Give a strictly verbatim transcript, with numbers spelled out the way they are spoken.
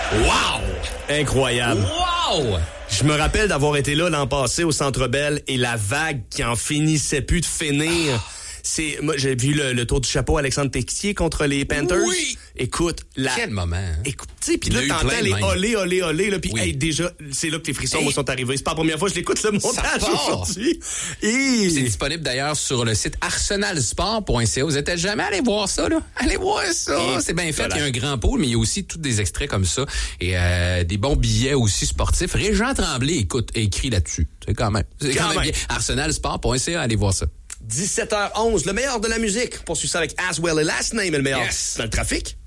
Wow! Incroyable. Wow! Je me rappelle d'avoir été là l'an passé au Centre Bell et la vague qui en finissait plus de finir. Ah. C'est, moi, j'ai vu le, le tour du chapeau Alexandre Texier contre les Panthers. Oui! Écoute, la... Quel moment, hein? Écoute, tu sais, puis Il y là, en a eu t'entends plein, les même. olé, olé, olé, là, puis Oui. hey, déjà, c'est là que les frissons Hey. me sont arrivés. C'est pas la première fois que je l'écoute, le montage part. aujourd'hui. C'est Et... disponible d'ailleurs sur le site arsenalsport point c a. Vous êtes jamais allé voir ça, là? Allez voir ça! Et C'est bien fait. voilà. Il y a un grand pôle, mais il y a aussi tous des extraits comme ça. Et euh, des bons billets aussi sportifs. Régent Tremblay, écoute, écrit là-dessus. C'est quand même. C'est quand, Quand même même. bien. arsenalsport point c a, allez voir ça. dix-sept heures onze, le meilleur de la musique. On poursuit ça avec As Well as Last Name, le meilleur Yes. dans le trafic.